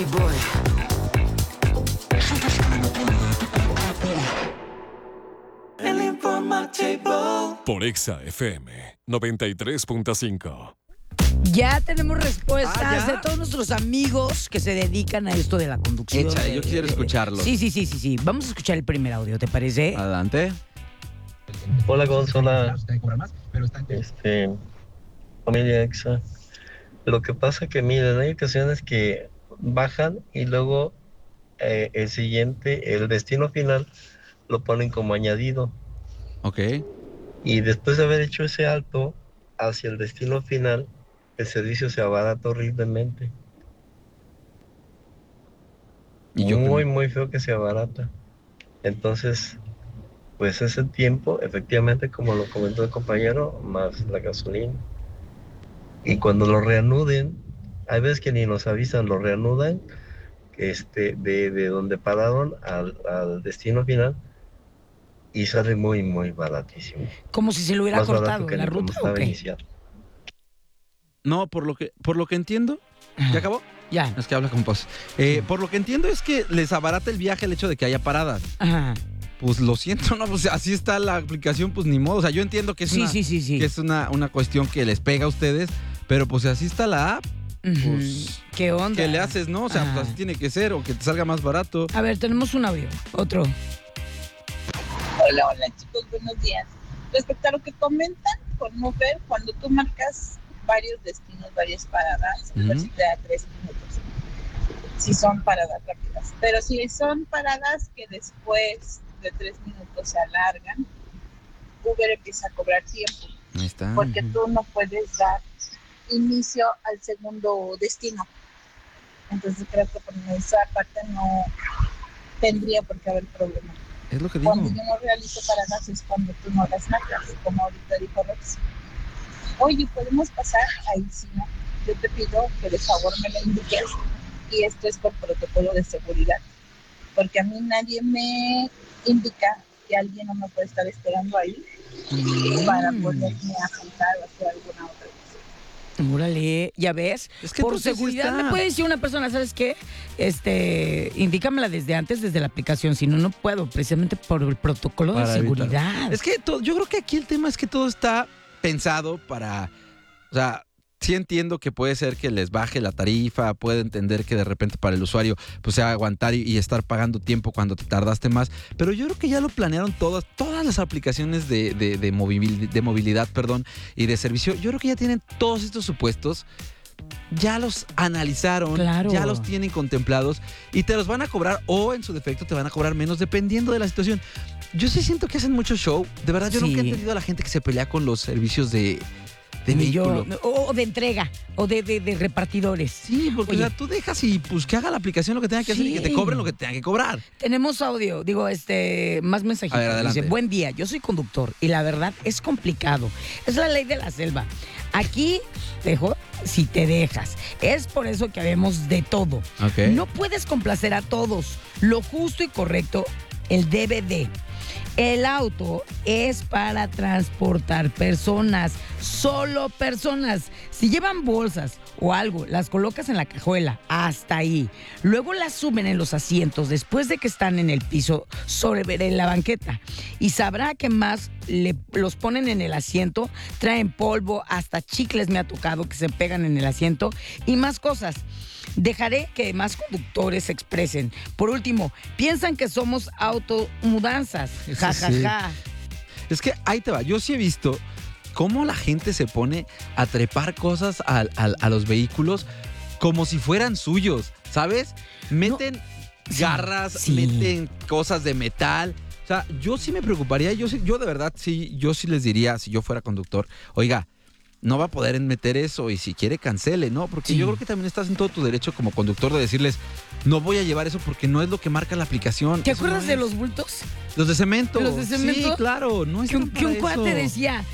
boy. El informativo. Por Exa FM 93.5. Ya tenemos respuestas ¿ya? de todos nuestros amigos que se dedican a esto de la conducción. Échale, yo quiero escucharlo. Sí. Vamos a escuchar el primer audio, ¿te parece? Adelante. Hola Gonzalo, familia Exa. Lo que pasa que miren, hay ocasiones que bajan y luego el siguiente, el destino final, lo ponen como añadido. Ok. Y después de haber hecho ese alto hacia el destino final, el servicio se abarata horriblemente. Y yo Muy, muy feo que se abarata. Entonces, pues ese tiempo, efectivamente, como lo comentó el compañero, más la gasolina. Y cuando lo reanuden, hay veces que ni nos avisan, lo reanudan de donde pararon al destino final y sale muy, muy baratísimo. Como si se lo hubiera Más barato cortado que la ni como ruta, ¿o estaba qué? inicial. No, por lo que entiendo. ¿Ya acabó? Ya. Es que habla con pos. Por lo que entiendo es que les abarata el viaje el hecho de que haya paradas. Ajá. Pues lo siento, no, pues así está la aplicación, pues ni modo. O sea, yo entiendo que es Sí. que es una cuestión que les pega a ustedes, pero pues si así está la app, Ujú. pues ¿Qué onda? ¿qué le haces, no? O sea, Ajá. pues así tiene que ser, o que te salga más barato. A ver, tenemos un audio. Otro. Hola chicos, buenos días. Respecto a lo que comentan con Uber, cuando tú marcas varios destinos, varias paradas, Ujú. sí te da 3 minutos. Si son paradas rápidas. Pero si son paradas que después de 3 minutos se alargan, Uber empieza a cobrar tiempo. Ahí está. Porque tú no puedes dar inicio al segundo destino. Entonces creo que por esa parte no tendría por qué haber problema. Es lo que digo. Cuando yo no realizo paradas es cuando tú no las marcas, como ahorita dijo Rex. Oye, ¿podemos pasar? Ahí sí, no. Yo te pido que de favor me lo indiques, y esto es por protocolo de seguridad, porque a mí nadie me indica que alguien no me puede estar esperando ahí para poderme apuntar o hacer alguna otra cosa. Órale, ya ves. Es que por entonces sí seguridad está. me puede decir una persona, ¿sabes qué? Indícamela desde antes, desde la aplicación, si no, no puedo, precisamente por el protocolo de Para evitar. seguridad. Es que yo creo que aquí el tema es que todo está pensado para, o sea, sí entiendo que puede ser que les baje la tarifa, puedo entender que de repente para el usuario pues sea aguantar y estar pagando tiempo cuando te tardaste más, pero yo creo que ya lo planearon todas las aplicaciones de movilidad, y de servicio. Yo creo que ya tienen todos estos supuestos, ya los analizaron, Claro. ya los tienen contemplados y te los van a cobrar, o en su defecto te van a cobrar menos dependiendo de la situación. Yo sí siento que hacen mucho show. De verdad, yo Sí. nunca he entendido a la gente que se pelea con los servicios de vehículo. O de entrega, o de repartidores. Sí, porque Oye. o sea, tú dejas y pues que haga la aplicación lo que tenga que hacer y que te Sí. cobren lo que tenga que cobrar. Tenemos audio, más mensajitos. A ver, adelante. Dice, buen día, yo soy conductor y la verdad es complicado. Es la ley de la selva. Aquí, dejo, si te dejas. Es por eso que habemos de todo. Ok. No puedes complacer a todos. Lo justo y correcto, el DVD. El auto es para transportar personas, solo personas. Si llevan bolsas o algo, las colocas en la cajuela, hasta ahí. Luego las suben en los asientos después de que están en el piso sobre la banqueta. Y sabrá que más los ponen en el asiento, traen polvo, hasta chicles me ha tocado que se pegan en el asiento y más cosas. Dejaré que más conductores se expresen. Por último, piensan que somos automudanzas. Ja, ja, Sí. ja. Es que ahí te va. Yo sí he visto cómo la gente se pone a trepar cosas a los vehículos como si fueran suyos, ¿sabes? Meten garras, sí. meten cosas de metal. O sea, yo sí me preocuparía. Yo de verdad yo sí les diría, si yo fuera conductor, oiga, no va a poder meter eso y si quiere cancele, ¿no? Porque Sí. yo creo que también estás en todo tu derecho como conductor de decirles, no voy a llevar eso porque no es lo que marca la aplicación. ¿Te Eso acuerdas no de es. los bultos? Los de cemento? ¿Los de cemento? Sí, claro. No Que un cuate decía,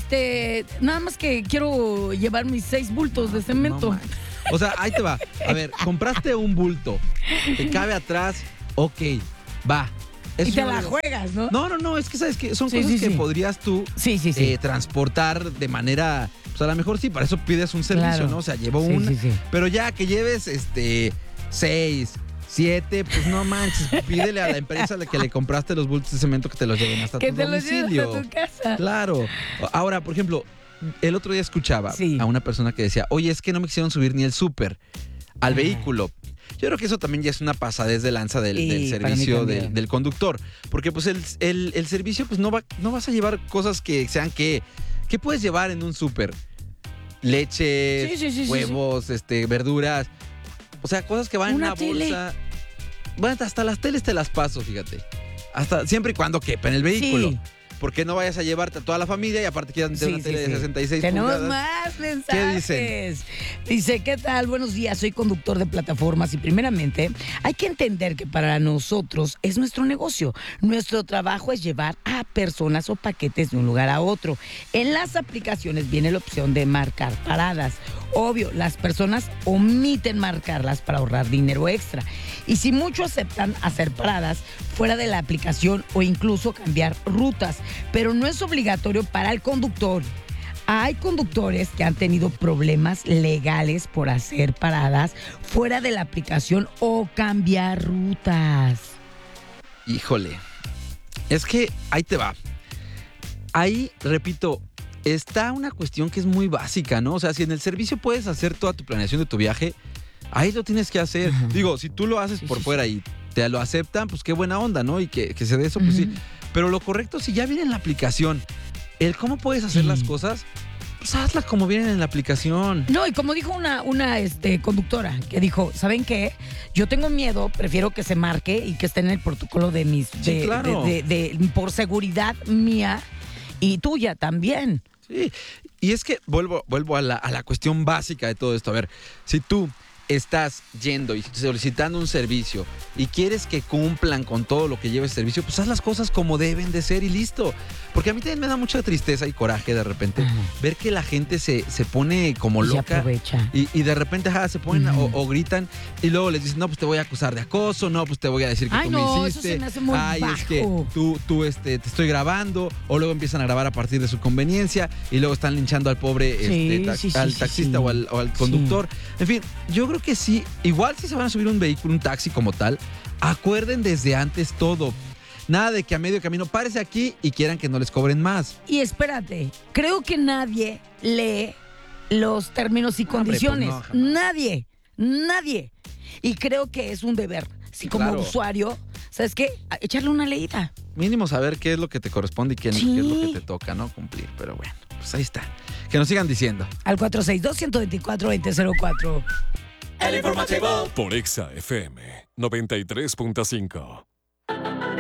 nada más que quiero llevar mis 6 bultos de cemento. No, o sea, ahí te va. A ver, compraste un bulto, te cabe atrás, ok, va. Eso y te yo la digo. juegas, ¿no? No, es que sabes que son Sí, cosas sí, que sí. podrías tú Sí. transportar de manera, pues a lo mejor sí, para eso pides un servicio, Claro. ¿no? O sea, llevo Sí, un, sí. pero ya que lleves 6, 7, pues no manches, pídele a la empresa a la que le compraste los bultos de cemento que te los lleven hasta Que tu te los domicilio. lleves a tu casa. Claro. Ahora, por ejemplo, el otro día escuchaba Sí. a una persona que decía, oye, es que no me quisieron subir ni el súper al vehículo. Yo creo que eso también ya es una pasadez de lanza del Sí, para mí servicio también. del conductor. Porque pues el servicio, pues no vas a llevar cosas que sean ¿qué puedes llevar en un súper? Leche, Sí. huevos, verduras. O sea, cosas que van en Una una tele. bolsa. Bueno, hasta las teles te las paso, fíjate. Hasta siempre y cuando quepa en el vehículo. Sí. Porque no vayas a llevarte a toda la familia y aparte quieran meter una tele de 66 Tenemos pulgadas. más mensajes. dicen? Dice, ¿qué tal? Buenos días, soy conductor de plataformas y primeramente hay que entender que para nosotros es nuestro negocio. Nuestro trabajo es llevar a personas o paquetes de un lugar a otro. En las aplicaciones viene la opción de marcar paradas. Obvio, las personas omiten marcarlas para ahorrar dinero extra. Y si mucho aceptan hacer paradas fuera de la aplicación o incluso cambiar rutas, pero no es obligatorio para el conductor. Hay conductores que han tenido problemas legales por hacer paradas fuera de la aplicación o cambiar rutas. Híjole. Es que ahí te va. Ahí, repito, está una cuestión que es muy básica, ¿no? O sea, si en el servicio puedes hacer toda tu planeación de tu viaje, ahí lo tienes que hacer. Ajá. Digo, si tú lo haces por fuera y te lo aceptan, pues qué buena onda, ¿no? Y que se dé eso, pues sí. Pero lo correcto, si ya viene en la aplicación, el cómo puedes hacer las cosas, pues hazla como vienen en la aplicación. No, y como dijo una conductora que dijo, ¿saben qué? Yo tengo miedo, prefiero que se marque y que esté en el protocolo de mis... Sí, claro. por seguridad mía y tuya también. Sí, y es que vuelvo a la cuestión básica de todo esto. A ver, si tú estás yendo y solicitando un servicio y quieres que cumplan con todo lo que lleva ese servicio, pues haz las cosas como deben de ser y listo. Porque a mí también me da mucha tristeza y coraje de repente ver que la gente se pone como Y se loca aprovecha. y de repente se ponen o gritan y luego les dicen, no, pues te voy a acusar de acoso, no, pues te voy a decir que Ay, tú no, me eso hiciste. se me hace muy es que bajo. tú te estoy grabando, o luego empiezan a grabar a partir de su conveniencia y luego están linchando al pobre al taxista o al conductor. En fin, yo creo que sí, igual si se van a subir un vehículo, un taxi como tal, acuerden desde antes todo. Nada de que a medio camino párese aquí y quieran que no les cobren más. Y espérate, creo que nadie lee los términos y condiciones. pues no, jamás. Nadie. Y creo que es un deber. Si como Claro. usuario, ¿sabes qué? Echarle una leída. Mínimo saber qué es lo que te corresponde y qué es lo que te toca, ¿no? Cumplir. Pero bueno, pues ahí está. Que nos sigan diciendo. Al 462-124-2004. El informativo. Por Exa FM 93.5.